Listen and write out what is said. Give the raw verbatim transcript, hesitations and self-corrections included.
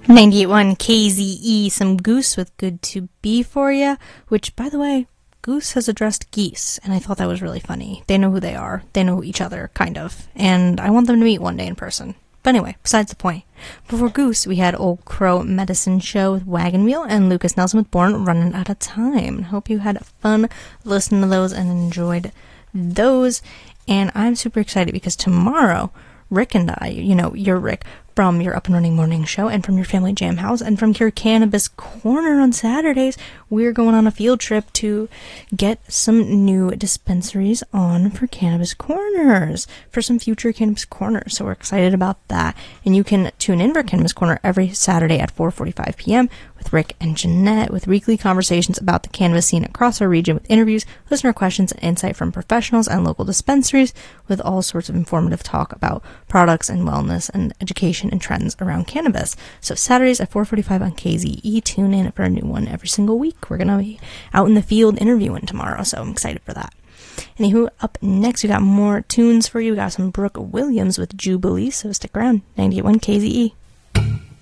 ninety-eight point one K Z E, some Goose with Good to Be for ya, which, by the way, Goose has addressed Geese, and I thought that was really funny. They know who they are. They know each other, kind of, and I want them to meet one day in person. But anyway, besides the point. Before Goose, we had Old Crow Medicine Show with Wagon Wheel and Lucas Nelson with Born Running Out of Time. Hope you had fun listening to those and enjoyed those. And I'm super excited because tomorrow, Rick and I, you know, you're Rick, from your Up and Running Morning Show and from your Family Jam House and from your Cannabis Corner on Saturdays, we're going on a field trip to get some new dispensaries on for Cannabis Corners, for some future Cannabis Corners. So we're excited about that. And you can tune in for Cannabis Corner every Saturday at four forty-five p.m. with Rick and Jeanette, with weekly conversations about the cannabis scene across our region, with interviews, listener questions, and insight from professionals and local dispensaries, with all sorts of informative talk about products and wellness and education and trends around cannabis. So Saturdays at four forty-five on K Z E. Tune in for a new one every single week. We're going to be out in the field interviewing tomorrow, so I'm excited for that. Anywho, up next, we got more tunes for you. We got some Brooke Williams with Jubilee, so stick around. ninety-eight point one K Z E.